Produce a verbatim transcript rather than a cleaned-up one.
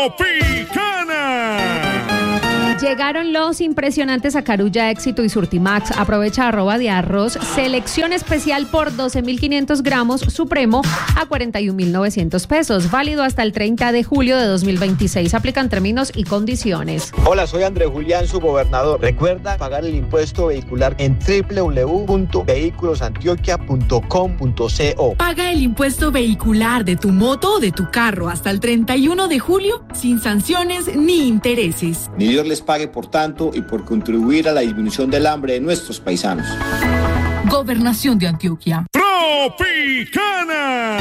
Llegaron los impresionantes a Carulla, Éxito y Surtimax. Aprovecha arroba de arroz. Selección especial por doce mil quinientos gramos, Supremo a cuarenta y un mil novecientos pesos. Válido hasta el treinta de julio de dos mil veintiséis. Aplican términos y condiciones. Hola, soy Andrés Julián, su gobernador. Recuerda pagar el impuesto vehicular en doble u doble u doble u punto vehículos antioquia punto com punto co. Paga el impuesto vehicular de tu moto o de tu carro hasta el treinta y uno de julio sin sanciones ni intereses. Ni Dios les pague por tanto y por contribuir a la disminución del hambre de nuestros paisanos. Gobernación de Antioquia. Tropicana.